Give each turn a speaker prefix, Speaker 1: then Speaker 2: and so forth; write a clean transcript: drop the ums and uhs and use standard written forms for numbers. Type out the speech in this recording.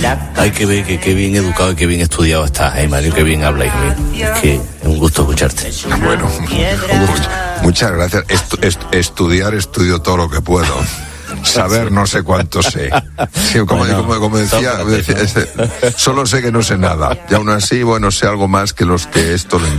Speaker 1: Ay, qué bien educado y qué bien estudiado estás, Mario, qué bien hablas, hijo mío. Es que es un gusto escucharte.
Speaker 2: Bueno, muchas gracias. Estudio todo lo que puedo. Saber no sé cuánto sé. Sí, como decía, solo sé que no sé nada. Y aún así, sé algo más que los que esto